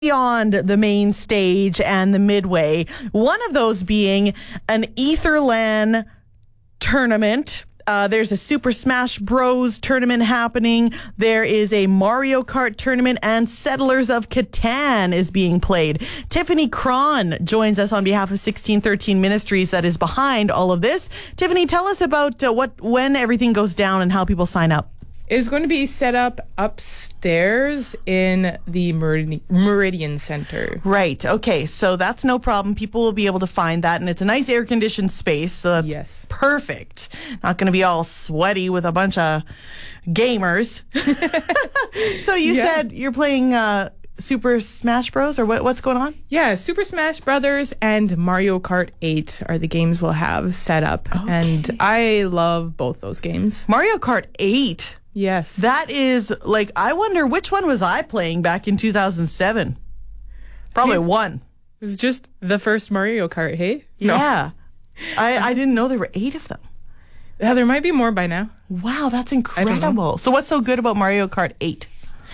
beyond the main stage and the midway. One of those being an Aetherland tournament. There's a Super Smash Bros. Tournament happening. There is a Mario Kart tournament, and Settlers of Catan is being played. Tiffany Cron joins us on behalf of 1613 Ministries that is behind all of this. Tiffany, tell us about when everything goes down and how people sign up. It's going to be set up upstairs in the Meridian Center. Right. Okay. So that's no problem. People will be able to find that. And it's a nice air-conditioned space. So that's perfect. Not going to be all sweaty with a bunch of gamers. So you said you're playing Super Smash Bros. Or what's going on? Yeah. Super Smash Brothers and Mario Kart 8 are the games we'll have set up. Okay. And I love both those games. Mario Kart 8? Yes. That is, like, I wonder which one was I playing back in 2007? Probably one. It was just the first Mario Kart, hey? Yeah. I didn't know there were 8 of them. Yeah, there might be more by now. Wow, that's incredible. So what's so good about Mario Kart 8?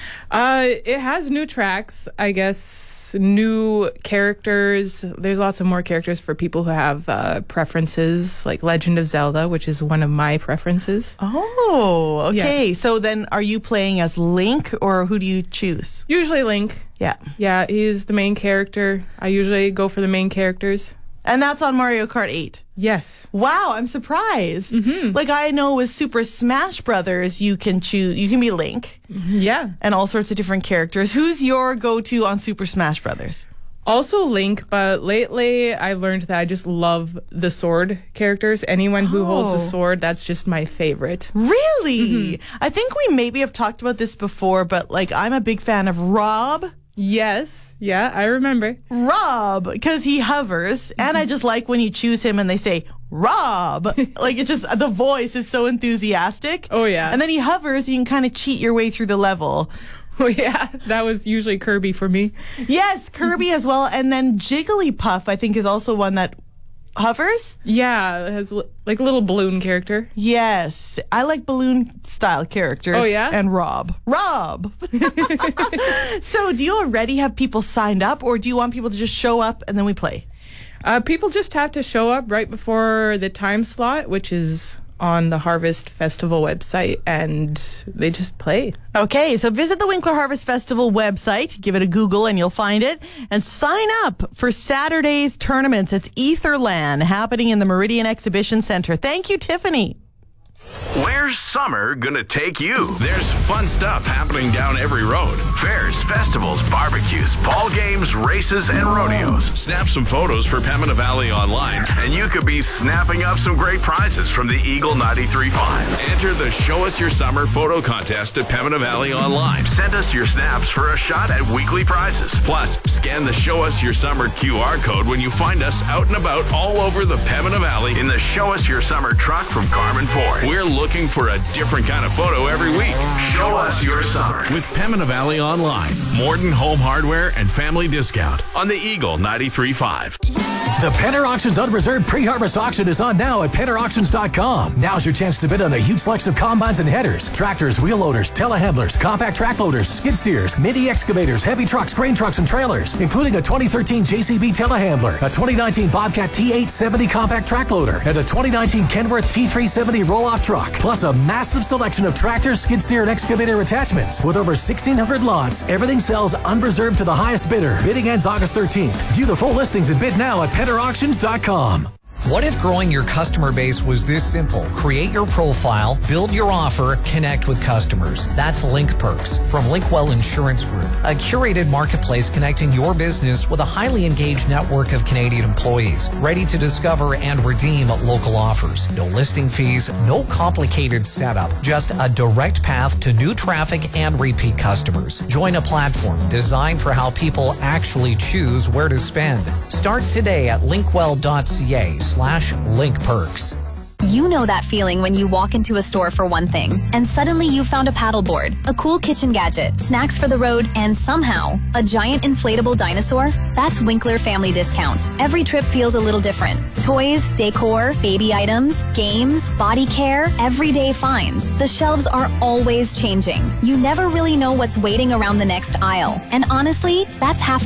It has new tracks, I guess, new characters. There's lots of more characters for people who have preferences, like Legend of Zelda, which is one of my preferences. Oh, okay. Yeah. So then are you playing as Link, or who do you choose? Usually Link. Yeah. Yeah, he's the main character. I usually go for the main characters. And that's on Mario Kart 8? Yes. Wow, I'm surprised. Mm-hmm. Like, I know with Super Smash Brothers, you can be Link. Yeah. And all sorts of different characters. Who's your go-to on Super Smash Brothers? Also Link, but lately I've learned that I just love the sword characters. Anyone who holds a sword, that's just my favorite. Really? Mm-hmm. I think we maybe have talked about this before, but, like, I'm a big fan of Rob. Yes. Yeah, I remember. Rob, because he hovers. And I just like when you choose him and they say, Rob. Like, it just, the voice is so enthusiastic. Oh, yeah. And then he hovers, you can kind of cheat your way through the level. Oh, yeah. That was usually Kirby for me. Yes, Kirby as well. And then Jigglypuff, I think, is also one that hovers. Yeah, it has like a little balloon character. Yes, I like balloon style characters. Oh, yeah? And Rob. So do you already have people signed up, or do you want people to just show up and then we play? People just have to show up right before the time slot, which is on the Harvest Festival website, and they just play. Okay, so visit the Winkler Harvest Festival website, give it a Google, and you'll find it, and sign up for Saturday's tournaments. It's Aetherland happening in the Meridian Exhibition Center. Thank you, Tiffany. Where's summer gonna take you? There's fun stuff happening down every road. Fairs, festivals, barbecues, ball games, races, and rodeos. Snap some photos for Pembina Valley Online, and you could be snapping up some great prizes from the Eagle 93.5. Enter the Show Us Your Summer photo contest at Pembina Valley Online. Send us your snaps for a shot at weekly prizes. Plus, scan the Show Us Your Summer QR code when you find us out and about all over the Pembina Valley in the Show Us Your Summer truck from Carmen Ford. We're looking for a different kind of photo every week. Show us your summer with Pembina Valley Online, Morden Home Hardware, and Family Discount on the Eagle 93.5. The Penner Auctions Unreserved Pre-Harvest Auction is on now at PennerAuctions.com. Now's your chance to bid on a huge selection of combines and headers, tractors, wheel loaders, telehandlers, compact track loaders, skid steers, mini excavators, heavy trucks, grain trucks, and trailers, including a 2013 JCB telehandler, a 2019 Bobcat T870 compact track loader, and a 2019 Kenworth T370 roll-off truck, plus a massive selection of tractors, skid steer, and excavator attachments. With over 1,600 lots, everything sells unreserved to the highest bidder. Bidding ends August 13th. View the full listings and bid now at PennerAuctions.com. What if growing your customer base was this simple? Create your profile, build your offer, connect with customers. That's Link Perks from Linkwell Insurance Group, a curated marketplace connecting your business with a highly engaged network of Canadian employees, ready to discover and redeem local offers. No listing fees, no complicated setup, just a direct path to new traffic and repeat customers. Join a platform designed for how people actually choose where to spend. Start today at linkwell.ca/linkperks. You know that feeling when you walk into a store for one thing, and suddenly you've found a paddleboard, a cool kitchen gadget, snacks for the road, and somehow a giant inflatable dinosaur? That's Winkler Family Discount. Every trip feels a little different. Toys, decor, baby items, games, body care, everyday finds. The shelves are always changing. You never really know what's waiting around the next aisle. And honestly, that's half